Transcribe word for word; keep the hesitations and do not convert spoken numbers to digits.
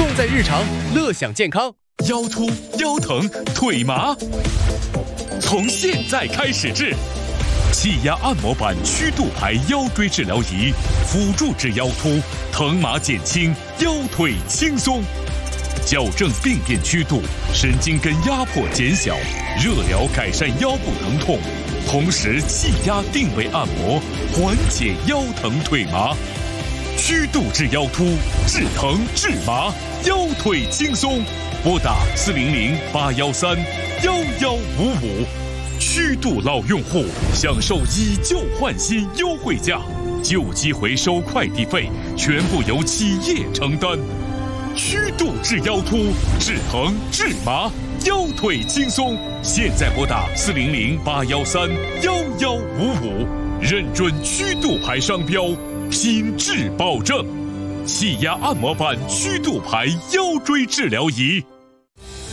在日常，乐享健康。 腰突、腰疼、腿麻，从现在开始治。气压按摩板曲度牌腰椎治疗仪，辅助治腰突，疼麻减轻，腰腿轻松。矫正病变曲度，神经根压迫减小，热疗改善腰部疼痛，同时气压定位按摩，缓解腰疼腿麻。曲度治腰突，治疼治麻，腰腿轻松。拨打四零零八幺三幺幺五五。曲度老用户享受以旧换新优惠价，旧机回收快递费全部由企业承担。曲度治腰突，治疼治麻，腰腿轻松。现在拨打四零零八幺三幺幺五五，认准曲度牌商标，品质保证。气压按摩板曲度牌腰椎治疗仪。